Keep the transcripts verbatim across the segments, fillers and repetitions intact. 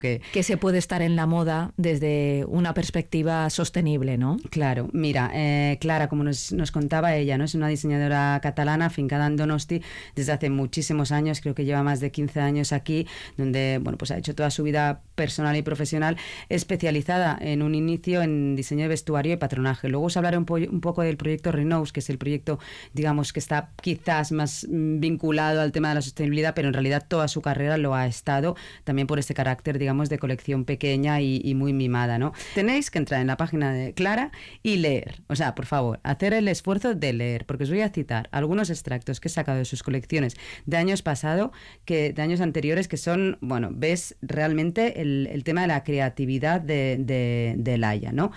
Que, que se puede estar en la moda desde una perspectiva sostenible, ¿no? Claro, mira, eh, Clara, como nos, nos contaba ella, ¿no? Es una diseñadora catalana afincada en Donosti desde hace muchísimos años, creo que lleva más de quince años aquí, donde bueno, pues ha hecho toda su vida personal y profesional, especializada en un inicio en diseño de vestuario y patronaje. Luego os hablaré un, po- un poco del proyecto Renous, que es el proyecto, digamos, que está quizás más mm, vinculado al tema de la sostenibilidad, pero en realidad toda su carrera lo ha estado, también por este carácter, digamos, de colección pequeña y, y muy mimada, ¿no? Tenéis que entrar en la página de Clara y leer, o sea, por favor, hacer el esfuerzo de leer, porque os voy a citar algunos extractos que he sacado de sus colecciones de años pasado, que de años anteriores, que son, bueno, ves realmente el, el tema de la creatividad de, de, de Laia, ¿no?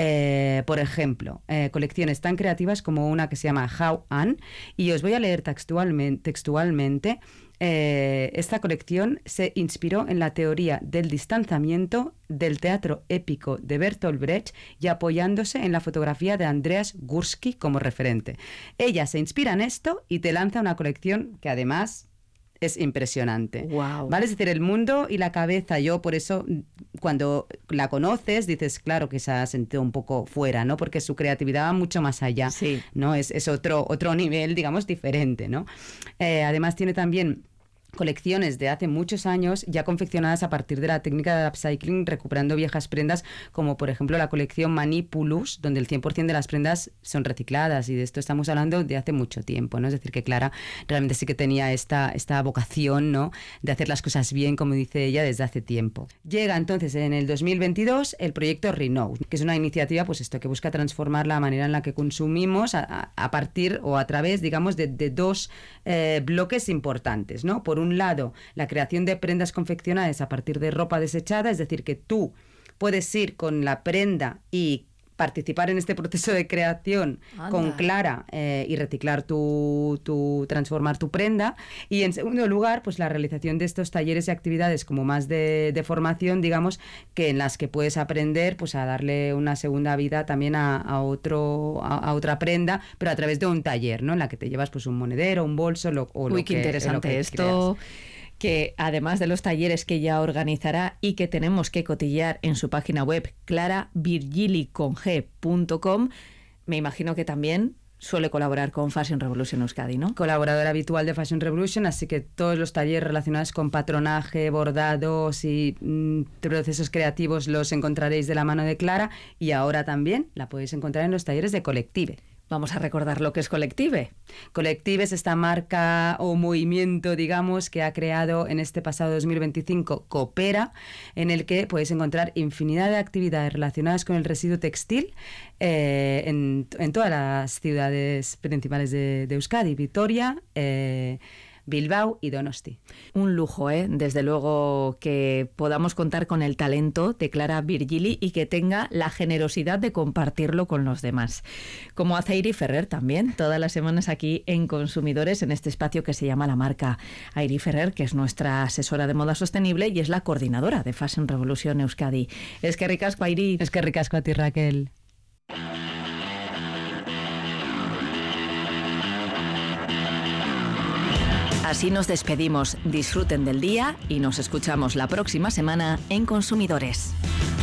Eh, por ejemplo, eh, colecciones tan creativas como una que se llama How An, y os voy a leer textualmente, textualmente Eh, esta colección se inspiró en la teoría del distanciamiento del teatro épico de Bertolt Brecht y apoyándose en la fotografía de Andreas Gursky como referente. Ella se inspira en esto y te lanza una colección que además es impresionante. Wow. ¿Vale? Es decir, el mundo y la cabeza, yo por eso cuando la conoces dices, claro que se ha sentido un poco fuera, ¿no? Porque su creatividad va mucho más allá, sí. ¿no? Es, es otro, otro nivel, digamos, diferente, ¿no? Eh, además tiene también colecciones de hace muchos años ya confeccionadas a partir de la técnica de upcycling, recuperando viejas prendas, como por ejemplo la colección Manipulus, donde el cien por ciento de las prendas son recicladas, y de esto estamos hablando de hace mucho tiempo, ¿no? Es decir, que Clara realmente sí que tenía esta, esta vocación, ¿no?, de hacer las cosas bien, como dice ella, desde hace tiempo. Llega entonces en el dos mil veintidós el proyecto Renew, que es una iniciativa, pues esto, que busca transformar la manera en la que consumimos a, a partir o a través, digamos, de, de dos eh, bloques importantes, ¿no? Por un lado, la creación de prendas confeccionadas a partir de ropa desechada, es decir, que tú puedes ir con la prenda y participar en este proceso de creación Anda. con Clara eh, y reciclar tu, tu, transformar tu prenda. Y en segundo lugar, pues la realización de estos talleres y actividades como más de, de formación, digamos, que en las que puedes aprender pues a darle una segunda vida también a, a otro a, a otra prenda, pero a través de un taller, ¿no?, en la que te llevas pues un monedero, un bolso, lo, o Uy, lo qué que, interesante lo que esto. creas. Que además de los talleres que ella organizará y que tenemos que cotillear en su página web clara virgili con ge punto com, me imagino que también suele colaborar con Fashion Revolution Euskadi, ¿no? Colaboradora habitual de Fashion Revolution, así que todos los talleres relacionados con patronaje, bordados y mmm, procesos creativos los encontraréis de la mano de Clara, y ahora también la podéis encontrar en los talleres de Collective. Vamos a recordar lo que es Collective. Collective es esta marca o movimiento, digamos, que ha creado en este pasado dos mil veinticinco Coopera, en el que podéis encontrar infinidad de actividades relacionadas con el residuo textil eh, en, en todas las ciudades principales de, de Euskadi, Vitoria, eh, Bilbao y Donosti. Un lujo, ¿eh? Desde luego que podamos contar con el talento de Clara Virgili y que tenga la generosidad de compartirlo con los demás. Como hace Airi Ferrer también, todas las semanas aquí en Consumidores, en este espacio que se llama La Marca. Airi Ferrer, que es nuestra asesora de moda sostenible y es la coordinadora de Fashion Revolution Euskadi. Es que ricasco, Airi. Es que ricasco a ti, Raquel. Así nos despedimos. Disfruten del día y nos escuchamos la próxima semana en Consumidores.